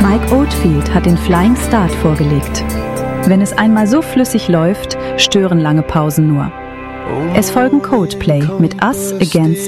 Mike Oldfield hat den Flying Start vorgelegt. Wenn es einmal so flüssig läuft, stören lange Pausen nur. Es folgen Coldplay mit Us Against